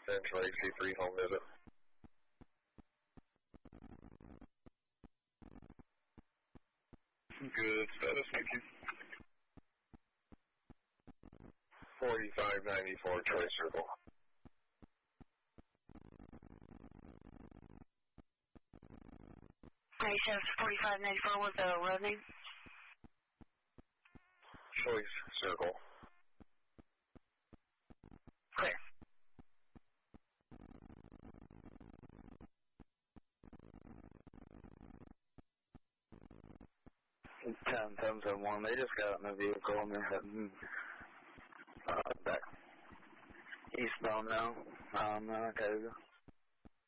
Central AC3 home visit. Good status, thank you. 4594 Troy Circle. Hey, Chef, 4594, what's the road name? Choice Circle. Clear. Ten 1. They just got in a vehicle and they're heading back eastbound now. Cayuga.